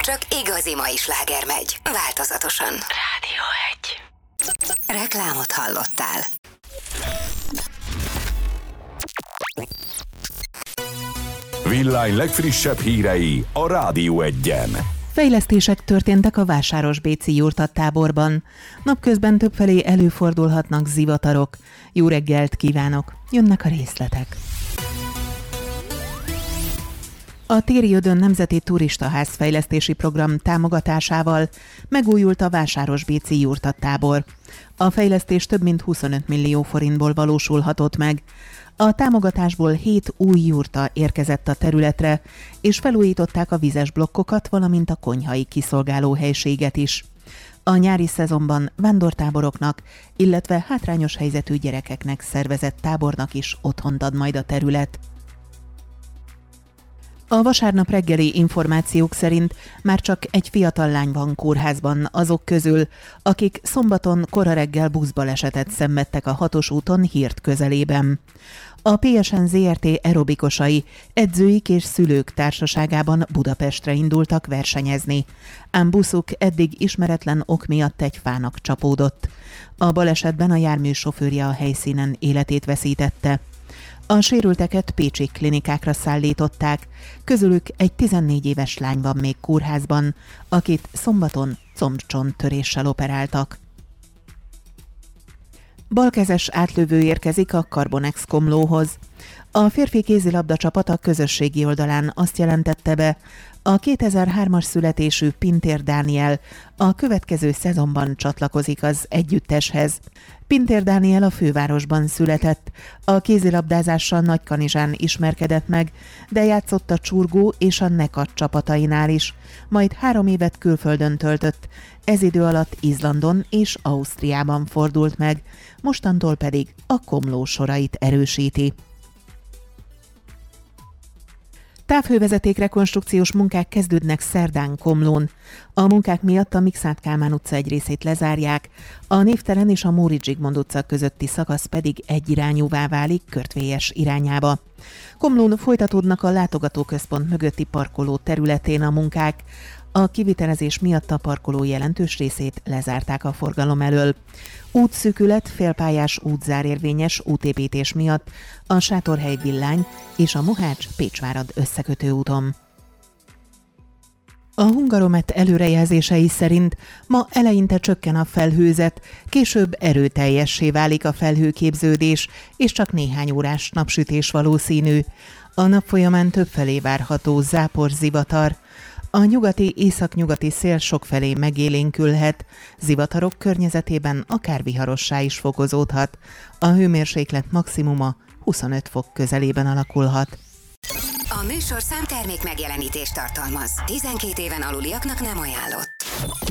csak igazi mai sláger megy, változatosan. Rádió 1. Reklámot hallottál. Villány legfrissebb hírei a Rádió 1-en. Fejlesztések történtek a Vásárosbéczi jurtattáborban. Napközben többfelé előfordulhatnak zivatarok. Jó reggelt kívánok! Jönnek a részletek. A Téri Ödön Nemzeti Turistaház fejlesztési program támogatásával megújult a Vásárosbéczi jurtattábor. A fejlesztés több mint 25 millió forintból valósulhatott meg. A támogatásból 7 új jurta érkezett a területre, és felújították a vizes blokkokat, valamint a konyhai kiszolgáló helységet is. A nyári szezonban vándortáboroknak, illetve hátrányos helyzetű gyerekeknek szervezett tábornak is otthont ad majd a terület. A vasárnap reggeli információk szerint már csak egy fiatal lány van kórházban azok közül, akik szombaton kora reggel buszbalesetet szenvedtek a 6-os úton Hird közelében. A PSN Zrt. Aerobikosai edzőik és szülők társaságában Budapestre indultak versenyezni, ám buszuk eddig ismeretlen ok miatt egy fának csapódott. A balesetben a jármű sofőrje a helyszínen életét veszítette. A sérülteket pécsi klinikákra szállították, közülük egy 14 éves lány van még kórházban, akit szombaton combcsonttöréssel operáltak. Balkezes átlövő érkezik a Carbonex Komlóhoz. A férfi kézilabda csapat a közösségi oldalán azt jelentette be, a 2003-as születésű Pintér Dániel a következő szezonban csatlakozik az együtteshez. Pintér Dániel a fővárosban született, a kézilabdázással Nagykanizsán ismerkedett meg, de játszott a Csurgó és a Nekat csapatainál is, majd 3 évet külföldön töltött, ez idő alatt Izlandon és Ausztriában fordult meg, mostantól pedig a Komló sorait erősíti. Távhővezeték rekonstrukciós munkák kezdődnek szerdán Komlón. A munkák miatt a Mikszáth Kálmán utca egy részét lezárják, a Névtelen és a Móricz Zsigmond utca közötti szakasz pedig egyirányúvá válik Körtvélyes irányába. Komlón folytatódnak a látogatóközpont mögötti parkoló területén a munkák. A kivitelezés miatt a parkoló jelentős részét lezárták a forgalom elől. Útszűkület, félpályás útzár érvényes útépítés miatt a Sátorhely Villány és a Mohács-Pécsvárad összekötő úton. A Hungaromet előrejelzései szerint ma eleinte csökken a felhőzet, később erőteljessé válik a felhőképződés, és csak néhány órás napsütés valószínű. A nap folyamán többfelé várható zápor-zivatar. A nyugati-északnyugati szél sokfelé megélénkülhet, zivatarok környezetében akár viharossá is fokozódhat. A hőmérséklet maximuma 25 fok közelében alakulhat. A műsorszám termék megjelenítést tartalmaz. 12 éven aluliaknak nem ajánlott.